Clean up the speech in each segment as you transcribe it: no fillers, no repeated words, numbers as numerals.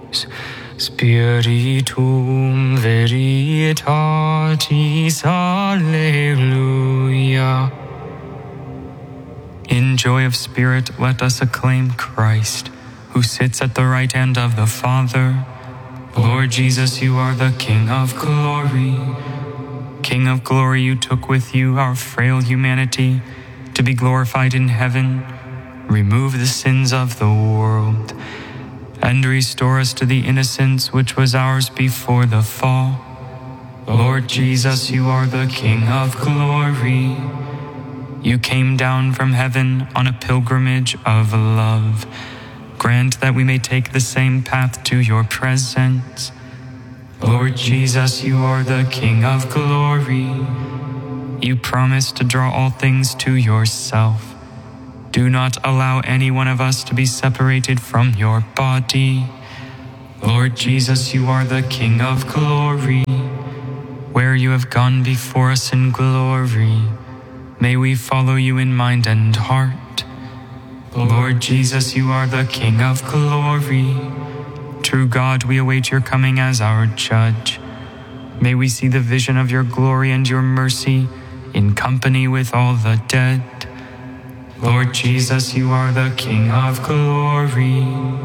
Spiritum veritatis, Alleluia. In joy of spirit, let us acclaim Christ, who sits at the right hand of the Father. Lord Jesus, you are the King of glory. King of glory, you took with you our frail humanity to be glorified in heaven. Remove the sins of the world and restore us to the innocence which was ours before the fall. Lord Jesus, you are the King of glory. You came down from heaven on a pilgrimage of love. Grant that we may take the same path to your presence. Lord Jesus, you are the King of glory. You promised to draw all things to yourself. Do not allow any one of us to be separated from your body. Lord Jesus, you are the King of glory. Where you have gone before us in glory, may we follow you in mind and heart. Lord Jesus, you are the King of glory. True God, we await your coming as our judge. May we see the vision of your glory and your mercy in company with all the dead. Lord Jesus, you are the King of glory.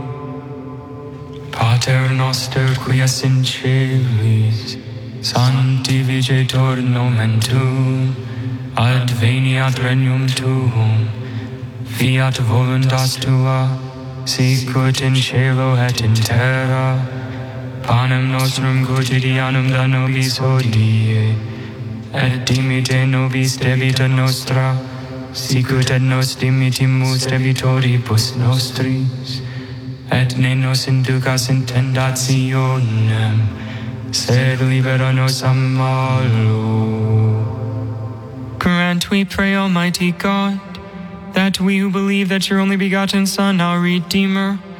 Pater noster, qui es in celis, sanctificetur nomen tuum, adveniat regnum tuum, fiat voluntas tua, sicut in cielo et in terra. Panem nostrum quotidianum da nobis hodie, et dimite nobis debita nostra, sicut et nos dimittimus debitoribus nostris, et ne nos inducas in tentationem, sed libera nos a malo. Grant, we pray, Almighty God, that we who believe that your only begotten Son, our Redeemer,